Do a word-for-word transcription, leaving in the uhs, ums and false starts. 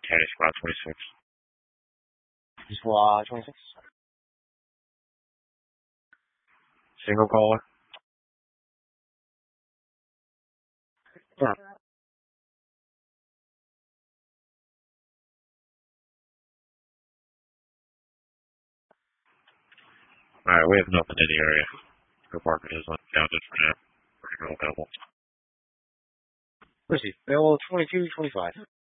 Caddy squad twenty-six. Squad twenty-six. Single caller. Yeah. Alright, we have nothing in the area. Go park it is on down just for now. We're going to go available. Let's see. Available twenty-two twenty-five.